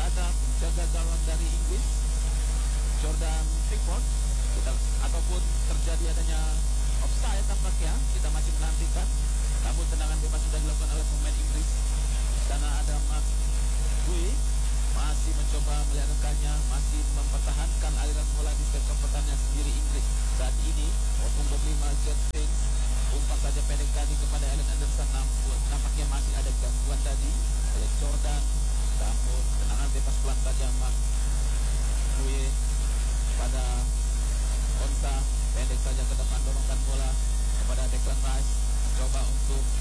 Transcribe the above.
ada penjaga gawang dari Inggris, Jordan Pickford, ataupun terjadi adanya offside tampaknya. Kita masih menantikan, namun tendangan bebas sudah dilakukan oleh pemain Inggris. Sana ada Mark Gui masih mencoba melihatkannya, masih mempertahankan aliran bola di sektor pertahanan sendiri Inggris. Saat ini punggung 5 Jetting umpan saja pendek tadi kepada Elliot Anderson, namun nampaknya masih ada gangguan tadi oleh Jordan. Namun tendangan bebas pelan saja Mark Gui pada Konsa, pendek saja ke depan, dorongkan bola kepada Declan Rice, coba untuk